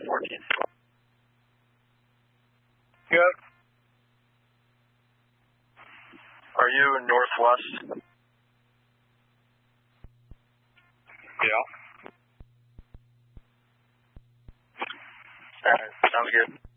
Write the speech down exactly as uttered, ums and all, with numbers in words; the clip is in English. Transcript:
fourteen. Good. Are you northwest? Yeah. Alright, sounds good.